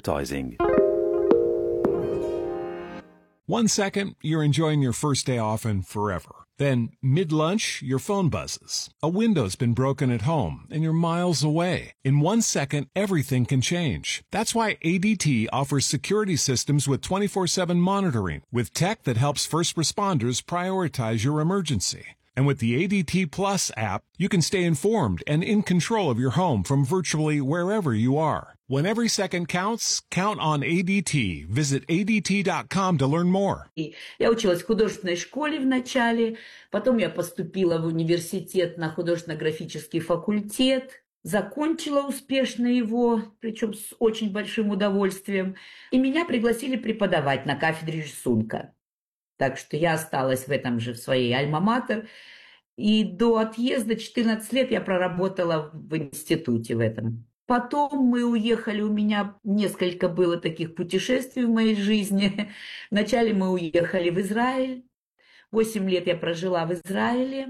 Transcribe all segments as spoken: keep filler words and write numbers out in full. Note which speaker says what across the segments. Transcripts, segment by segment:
Speaker 1: advertising.
Speaker 2: One second, you're enjoying your first day off and forever. Then, mid-lunch, your phone buzzes. A window's been broken at home, and you're miles away. In one second, everything can change. That's why A D T offers security systems with twenty-four seven monitoring, with tech that helps first responders prioritize your emergency. And with the A D T Plus app, you can stay informed and in control of your home from virtually wherever you are. When every second counts, count on A D T. Visit A D T dot com to learn more.
Speaker 3: Я училась в художественной школе вначале, потом я поступила в университет на художественно-графический факультет, закончила успешно его, причем с очень большим удовольствием, и меня пригласили преподавать на кафедре рисунка. Так что я осталась в этом же, в своей альма-матер. И до отъезда четырнадцать лет я проработала в институте в этом. Потом мы уехали, у меня несколько было таких путешествий в моей жизни. Вначале мы уехали в Израиль. Восемь лет я прожила в Израиле.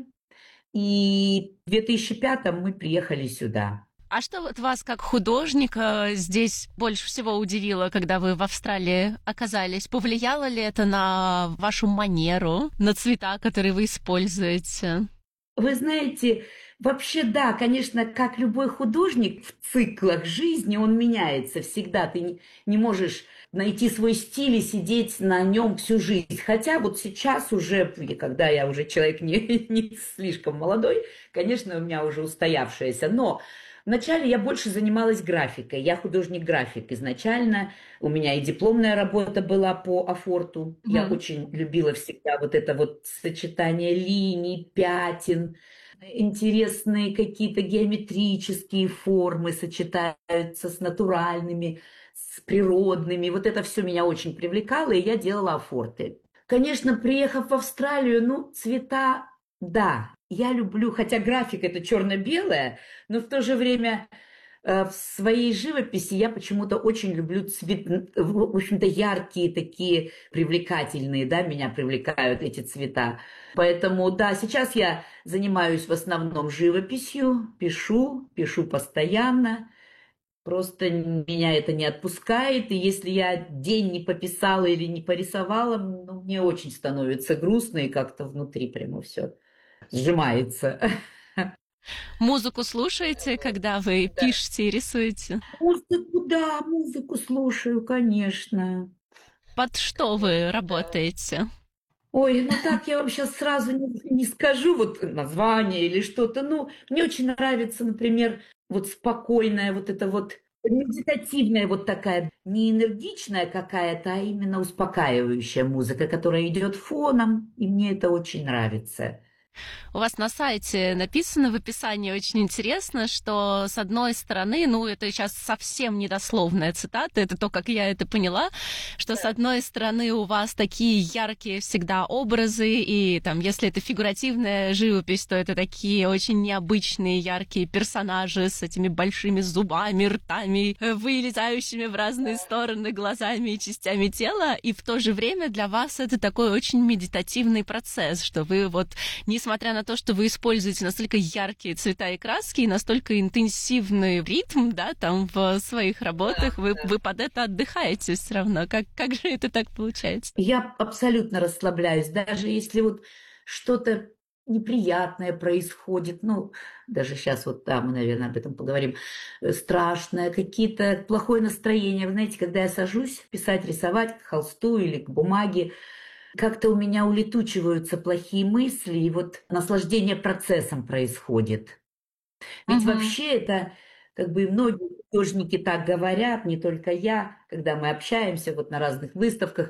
Speaker 3: И в две тысячи пятом мы приехали сюда.
Speaker 4: А что вот вас, как художника, здесь больше всего удивило, когда вы в Австралии оказались? Повлияло ли это на вашу манеру, на цвета, которые вы используете?
Speaker 3: Вы знаете, вообще да, конечно, как любой художник в циклах жизни, он меняется всегда. Ты не можешь найти свой стиль и сидеть на нем всю жизнь. Хотя вот сейчас уже, когда я уже человек не, не слишком молодой, конечно, у меня уже устоявшаяся, но... Вначале я больше занималась графикой. Я художник-график изначально. У меня и дипломная работа была по афорту. Mm-hmm. Я очень любила всегда вот это вот сочетание линий, пятен. Интересные какие-то геометрические формы сочетаются с натуральными, с природными. Вот это все меня очень привлекало, и я делала афорты. Конечно, приехав в Австралию, ну, цвета, да. Я люблю, хотя графика это черно-белая, но в то же время э, в своей живописи я почему-то очень люблю цвет, в общем-то яркие такие, привлекательные, да, меня привлекают эти цвета. Поэтому, да, сейчас я занимаюсь в основном живописью, пишу, пишу постоянно. Просто меня это не отпускает, и если я день не пописала или не порисовала, ну, мне очень становится грустно, и как-то внутри прямо все сжимается.
Speaker 4: Музыку слушаете, когда вы да. пишете и рисуете?
Speaker 3: Музыку, да, музыку слушаю, конечно.
Speaker 4: Под что вы работаете?
Speaker 3: Ой, ну так я вам сейчас сразу не, не скажу вот название или что-то. Ну, мне очень нравится, например, вот спокойная, вот это вот медитативная вот такая, не энергичная какая-то, а именно успокаивающая музыка, которая идет фоном, и мне это очень нравится.
Speaker 4: У вас на сайте написано в описании очень интересно, что с одной стороны, ну это сейчас совсем недословная цитата, это то, как я это поняла, что с одной стороны у вас такие яркие всегда образы, и там, если это фигуративная живопись, то это такие очень необычные яркие персонажи с этими большими зубами, ртами, вылезающими в разные стороны глазами и частями тела, и в то же время для вас это такой очень медитативный процесс, что вы вот, несмотря на то, что вы используете настолько яркие цвета и краски, и настолько интенсивный ритм, да, там в своих работах, вы, вы под это отдыхаете все равно. Как, как же это так получается?
Speaker 3: Я абсолютно расслабляюсь, даже если вот что-то неприятное происходит, ну, даже сейчас вот, да, мы, наверное, об этом поговорим, страшное, какие-то плохое настроение. Вы знаете, когда я сажусь писать, рисовать к холсту или к бумаге, как-то у меня улетучиваются плохие мысли, и вот наслаждение процессом происходит. Ведь uh-huh. вообще это, как бы многие художники так говорят, не только я, когда мы общаемся вот на разных выставках,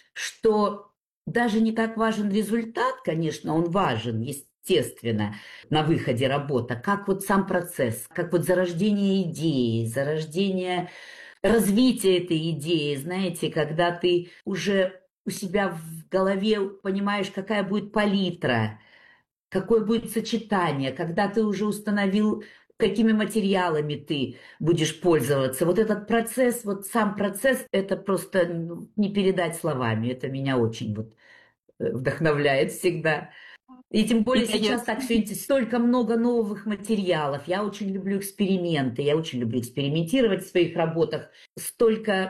Speaker 3: что даже не так важен результат, конечно, он важен, естественно, на выходе работа, как вот сам процесс, как вот зарождение идеи, зарождение, развитие этой идеи, знаете, когда ты уже у себя в голове понимаешь, какая будет палитра, какое будет сочетание, когда ты уже установил, какими материалами ты будешь пользоваться. Вот этот процесс, вот сам процесс, это просто не передать словами. Это меня очень вот вдохновляет всегда. И тем более и сейчас так все, столько много новых материалов. Я очень люблю эксперименты, я очень люблю экспериментировать в своих работах. Столько